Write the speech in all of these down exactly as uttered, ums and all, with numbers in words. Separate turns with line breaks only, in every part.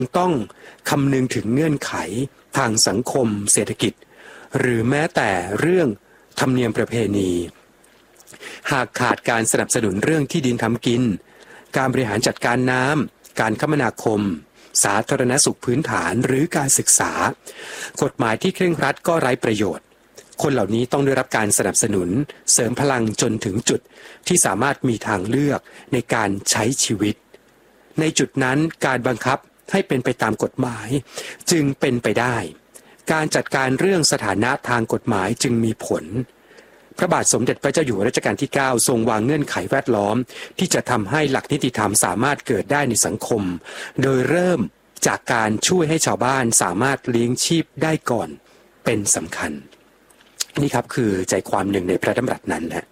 ต้องคำนึงถึงเงื่อนไขทางสังคมเศรษฐกิจหรือแม้แต่เรื่องธรรมเนียมประเพณีหากขาดการสนับสนุนเรื่องที่ดินทำกินการบริหารจัดการน้ำการคมนาคมสาธารณสุขพื้นฐานหรือการศึกษากฎหมายที่เคร่งครัดก็ไร้ประโยชน์คนเหล่านี้ต้องได้รับการสนับสนุนเสริมพลังจนถึงจุดที่สามารถมีทางเลือกในการใช้ชีวิตในจุดนั้นการบังคับให้เป็นไปตามกฎหมายจึงเป็นไปได้การจัดการเรื่องสถานะทางกฎหมายจึงมีผลพระบาทสมเด็จพระเจ้าอยู่หัวรัชกาลที่เก้าทรงวางเงื่อนไขแวดล้อมที่จะทำให้หลักนิติธรรมสามารถเกิดได้ในสังคมโดยเริ่มจากการช่วยให้ชาวบ้านสามารถเลี้ยงชีพได้ก่อนเป็นสำคัญนี่ครับคือใจความหนึ่งในพระดำรัสนั้นนะ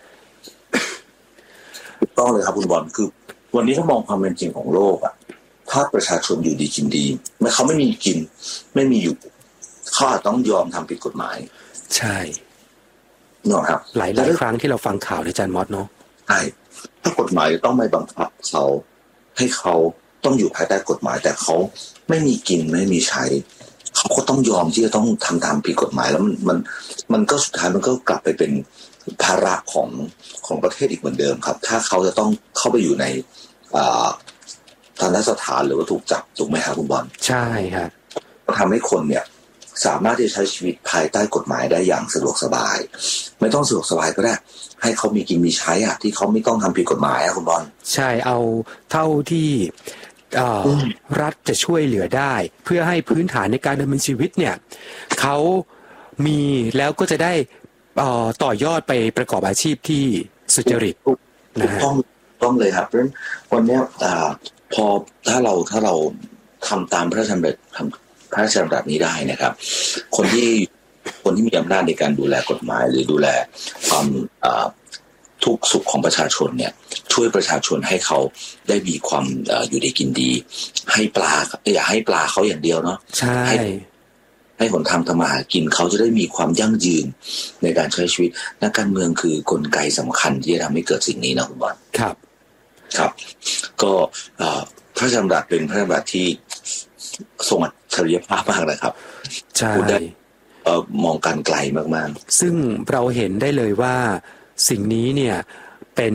ถูกต้องเลยครับคุณบอลคือวันนี้ถ้ามองความเป็นจริงของโลกอ่ะถ้าประชาชนอยู่ดีกินดีเมื่อเขาไม่มีกินไม่มีอยู่เขาอาจต้องยอมทำผิดกฎหมาย
ใช่
เนาะครับ
หลายหลายครั้งที่เราฟังข่าวในอาจารย์มอสเนาะ
ใช่ถ้ากฎหมายต้องไม่บังคับเขาให้เขาต้องอยู่ภายใต้กฎหมายแต่เขาไม่มีกินไม่มีใช้เขาก็ต้องยอมที่จะต้องทำตามผิดกฎหมายแล้วมันมันมันก็สุดท้ายมันก็กลับไปเป็นภาระของของประเทศอีกเหมือนเดิมครับถ้าเขาจะต้องเข้าไปอยู่ในอ่าทันตสถานหรือว่าถูกจับถูกไหมครับคุณบอล
ใช่ครับ
ก็ทำให้คนเนี่ยสามารถที่จะใช้ชีวิตภายใต้กฎหมายได้อย่างสะดวกสบายไม่ต้องสะดวกสบายก็ได้ให้เขามีกินมีใช้อะที่เขาไม่ต้องทำผิดกฎหมายอะคุณบอล
ใช่เอาเท่าที่รัฐจะช่วยเหลือได้เพื่อให้พื้นฐานในการดำเนินชีวิตเนี่ยเขามีแล้วก็จะได้ต่อยอดไปประกอบอาชีพที่สุจริตนะฮะ
ต้องต้องเลยครับเพราะฉะนั้นวันนี้พอถ้าเราถ้าเราทำตามพระราชดำริทำพระราชดำรัสนี้ได้นะครับคนที่คนที่มีอำนาจในการดูแลกฎหมายหรือดูแลความทุกข์สุขของประชาชนเนี่ยช่วยประชาชนให้เขาได้มีความอยู่ดีกินดีให้ปลาอย่าให้ปลาเขาอย่างเดียวเนาะ
ใช่
ให้ให้หนทางทำมาหากินเขาจะได้มีความยั่งยืนในการใช้ชีวิตนักการเมืองคือกลไกสำคัญที่จะทำให้เกิดสิ่งนี้นะคุณบอล
ครับ
ครับก็พระราชดำรัสเป็นพระราชดำรัสที่ทรงอัจฉริยภาพมากนะครับ
ใช่
มองการไกลมาก
ๆซึ่งเราเห็นได้เลยว่าสิ่งนี้เนี่ยเป็น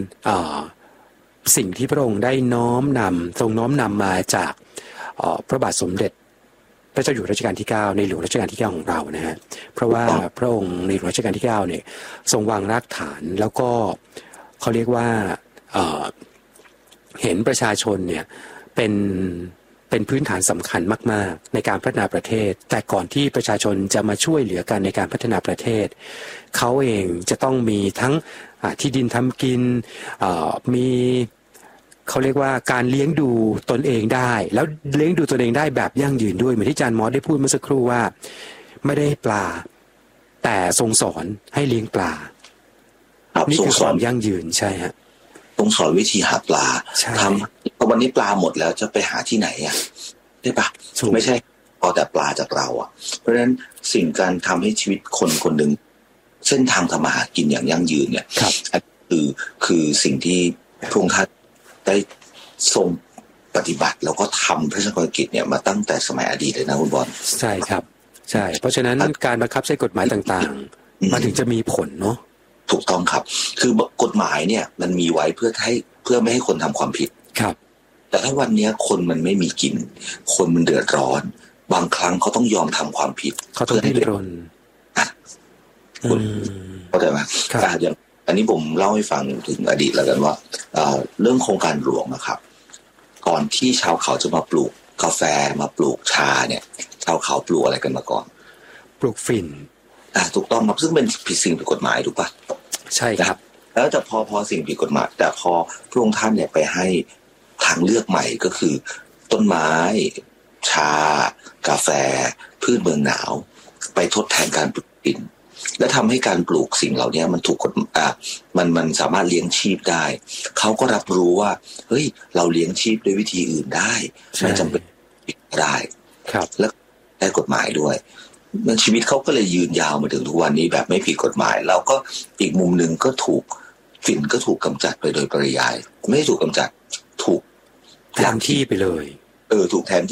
สิ่งที่พระองค์ได้น้อมนำทรงน้อมนำมาจากพระบาทสมเด็จพระเจ้าอยู่หัวรัชกาลที่เก้าในหลวงรัชกาลที่เก้าของเรานะฮะเพราะว่าพระองค์ในหลวงรัชกาลที่เก้าเนี่ยทรงวางรากฐานแล้วก็เขาเรียกว่าเอ่อเห็นประชาชนเนี่ยเป็นเป็นพื้นฐานสำคัญมากๆในการพัฒนาประเทศแต่ก่อนที่ประชาชนจะมาช่วยเหลือกันในการพัฒนาประเทศเขาเองจะต้องมีทั้งที่ดินทำกินมีเขาเรียกว่าการเลี้ยงดูตนเองได้แล้วเลี้ยงดูตนเองได้แบบยั่งยืนด้วยเหมือนที่อาจารย์มอสได้พูดเมื่อสักครู่ว่าไม่ได้ให้ปลาแต่ทรงสอนให้เลี้ยงปลานี่คือความยั่งยืนใช่ฮะ
ทรงสอนวิธีหาปลาทำวันนี้ปลาหมดแล้วจะไปหาที่ไหนอ่ะได้ปะไม่ใช่พอแต่ปลาจากเราอ่ะเพราะฉะนั้นสิ่งการทำให้ชีวิตคนคนหนึ่งเส้นทางทำมาหากินอย่างยั่งยืนเนี่ยคือคือสิ่งที่พระองค์ท่านได้ทรงปฏิบัติแล้วก็ทำพระราชกรณียกิจเนี่ยมาตั้งแต่สมัยอดีตเลยนะคุณบอล
ใช่ครับใช่เพราะฉะนั้นการบังคับใช้กฎหมายต่างๆมันถึงจะมีผลเนาะ
ถูกต้องครับคือกฎหมายเนี่ยมันมีไว้เพื่อให้เพื่อไม่ให้คนทำความผิด
ครับ
แต่ถ้าวันนี้คนมันไม่มีกินคนมันเดือดร้อนบางครั้งเขาต้องยอมทำความผิด
เขาต้องดิ้นรน
อ่ะคุณเข้าใจไหมอย่างอันนี้ผมเล่าให้ฟังถึงอดีตแล้วกันว่าเรื่องโครงการหลวงนะครับก่อนที่ชาวเขาจะมาปลูกกาแฟมาปลูกชาเนี่ยชาวเขาปลูกอะไรกันมาก่อน
ปลูกฝิ่น
อ่าถูกต้องครับซึ่งเป็นผิดสิ่งผิดกฎหมายถูกปะ
ใช่ครับ
แล้วแต่พอพอสิ่งผิดกฎหมายแต่พอพระองค์ท่านเนี่ยไปให้ทางเลือกใหม่ก็คือต้นไม้ชากาแฟพืชเมืองหนาวไปทดแทนการปลูกฝิ่นและทำให้การปลูกสิ่งเหล่านี้มันถูกกฎอ่ามันมันสามารถเลี้ยงชีพได้เขาก็รับรู้ว่าเฮ้ยเราเลี้ยงชีพด้วยวิธีอื่นได้ไม่จำเป็นได้
ครับ
และได้กฎหมายด้วยมันชีวิตเขาก็เลยยืนยาวมาถึงทุกวันนี้แบบไม่ผิดกฎหมายแล้วก็อีกมุมหนึ่งก็ถูกฝิ่นก็ถูกกำจัดไปโดยปริยายไม่ถูกกำจัดถูก
แทนที่ไปเลย
เออถูกแทน